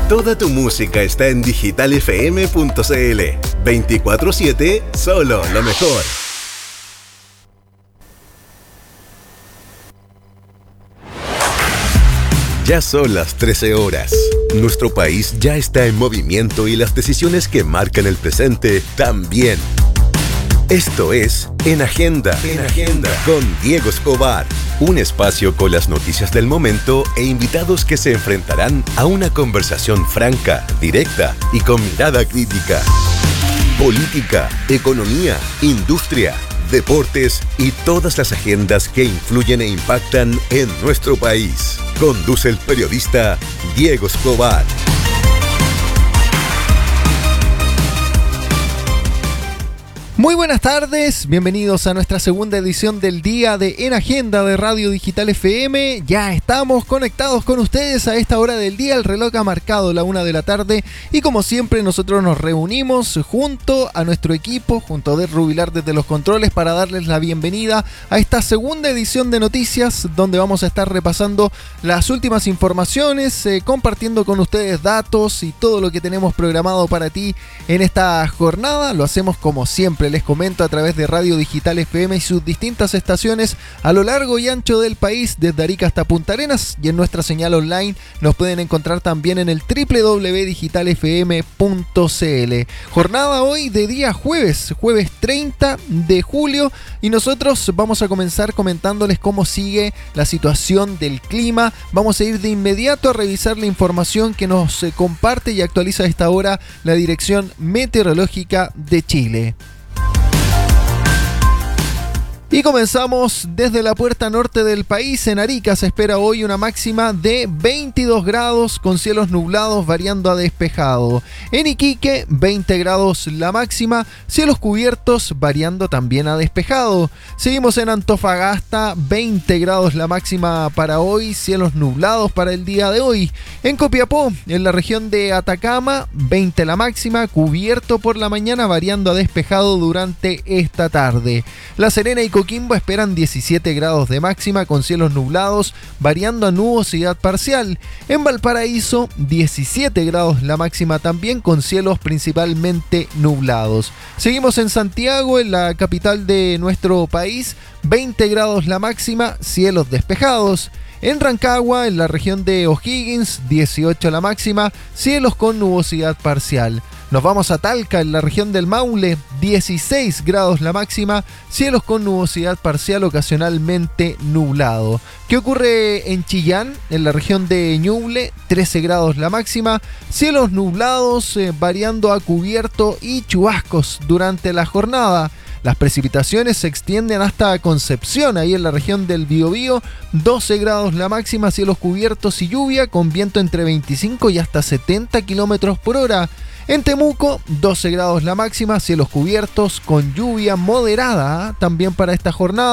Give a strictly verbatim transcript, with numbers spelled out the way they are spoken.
Toda tu música está en digital f m punto c l. veinticuatro siete, solo lo mejor. Ya son las trece horas. Nuestro país ya está en movimiento y las decisiones que marcan el presente también. Esto es En Agenda, En Agenda, con Diego Escobar. Un espacio con las noticias del momento e invitados que se enfrentarán a una conversación franca, directa y con mirada crítica. Política, economía, industria, deportes y todas las agendas que influyen e impactan en nuestro país. Conduce el periodista Diego Escobar. Muy buenas tardes, bienvenidos a nuestra segunda edición del día de En Agenda de Radio Digital F M. Ya estamos conectados con ustedes a esta hora del día, el reloj ha marcado la una de la tarde y como siempre nosotros nos reunimos junto a nuestro equipo, junto a Der Rubilar desde los controles para darles la bienvenida a esta segunda edición de noticias donde vamos a estar repasando las últimas informaciones, eh, compartiendo con ustedes datos y todo lo que tenemos programado para ti en esta jornada. Lo hacemos como siempre. Les comento a través de Radio Digital F M y sus distintas estaciones a lo largo y ancho del país, desde Arica hasta Punta Arenas, y en nuestra señal online nos pueden encontrar también en el doble u doble u doble u punto digital f m punto c l. Jornada hoy de día jueves, jueves treinta de julio, y nosotros vamos a comenzar comentándoles cómo sigue la situación del clima. Vamos a ir de inmediato a revisar la información que nos comparte y actualiza a esta hora la Dirección Meteorológica de Chile. Y comenzamos desde la puerta norte del país. En Arica se espera hoy una máxima de veintidós grados con cielos nublados variando a despejado. En Iquique, veinte grados la máxima, cielos cubiertos variando también a despejado. Seguimos en Antofagasta, veinte grados la máxima para hoy, cielos nublados para el día de hoy. En Copiapó, en la región de Atacama, veinte la máxima, cubierto por la mañana variando a despejado durante esta tarde. La Serena y Coquimbo esperan diecisiete grados de máxima con cielos nublados, variando a nubosidad parcial. En Valparaíso, diecisiete grados la máxima también con cielos principalmente nublados. Seguimos en Santiago, en la capital de nuestro país, veinte grados la máxima, cielos despejados. En Rancagua, en la región de O'Higgins, dieciocho la máxima, cielos con nubosidad parcial. Nos vamos a Talca, en la región del Maule, dieciséis grados la máxima, cielos con nubosidad parcial ocasionalmente nublado. ¿Qué ocurre en Chillán, en la región de Ñuble? trece grados la máxima, cielos nublados eh, variando a cubierto y chubascos durante la jornada. Las precipitaciones se extienden hasta Concepción, ahí en la región del Biobío, doce grados la máxima, cielos cubiertos y lluvia, con viento entre veinticinco y hasta setenta kilómetros por hora. En Temuco, doce grados la máxima, cielos cubiertos, con lluvia moderada, ¿eh? También para esta jornada.